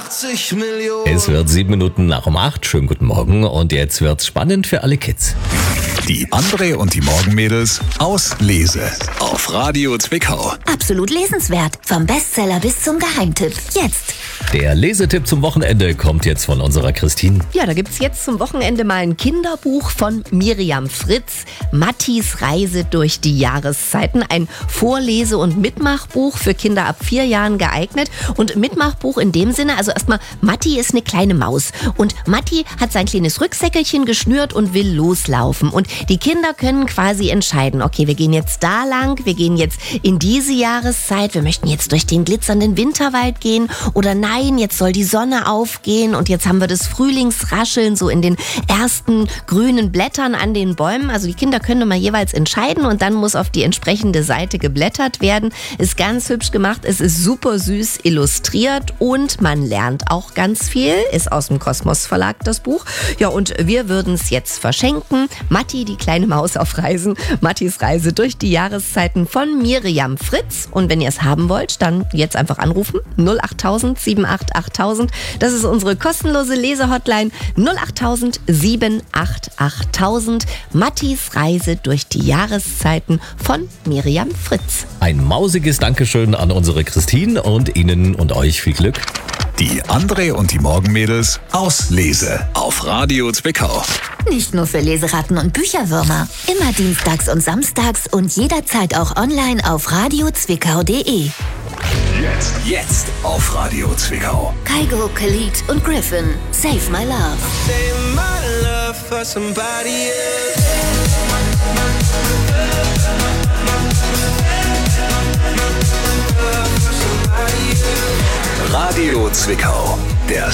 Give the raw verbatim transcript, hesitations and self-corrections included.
achtzig Millionen. Es wird sieben Minuten nach um acht. Schönen guten Morgen. Und jetzt wird's spannend für alle Kids. Die André und die Morgenmädels aus Lese auf Radio Zwickau. Absolut lesenswert. Vom Bestseller bis zum Geheimtipp. Jetzt. Der Lesetipp zum Wochenende kommt jetzt von unserer Christine. Ja, da gibt's jetzt zum Wochenende mal ein Kinderbuch von Miriam Fritz. Mattis Reise durch die Jahreszeiten. Ein Vorlese- und Mitmachbuch für Kinder ab vier Jahren geeignet. Und Mitmachbuch in dem Sinne, also erstmal, Matti ist eine kleine Maus. Und Matti hat sein kleines Rücksäckelchen geschnürt und will loslaufen. Und die Kinder können quasi entscheiden, okay, wir gehen jetzt da lang, wir gehen jetzt in diese Jahreszeit, wir möchten jetzt durch den glitzernden Winterwald gehen oder nein, jetzt soll die Sonne aufgehen und jetzt haben wir das Frühlingsrascheln so in den ersten grünen Blättern an den Bäumen. Also die Kinder können mal jeweils entscheiden und dann muss auf die entsprechende Seite geblättert werden. Ist ganz hübsch gemacht, es ist super süß illustriert und man lernt auch ganz viel. Ist aus dem Kosmos Verlag das Buch. Ja, und wir würden es jetzt verschenken. Matti, die kleine Maus auf Reisen. Mattis Reise durch die Jahreszeiten von Miriam Fritz. Und wenn ihr es haben wollt, dann jetzt einfach anrufen. null acht tausend sieben acht achttausend. Das ist unsere kostenlose Lesehotline. null acht tausend sieben acht achttausend. Mattis Reise durch die Jahreszeiten von Miriam Fritz. Ein mausiges Dankeschön an unsere Christine und Ihnen und euch viel Glück. Die André und die Morgenmädels aus Lese auf Radio Zwickau. Nicht nur für Leseratten und Bücherwürmer. Immer dienstags und samstags und jederzeit auch online auf radiozwickau punkt de. Jetzt, jetzt auf Radio Zwickau. Kygo, Khalid und Griffin. Save My Love. Save my love for somebody else. Radio Zwickau, der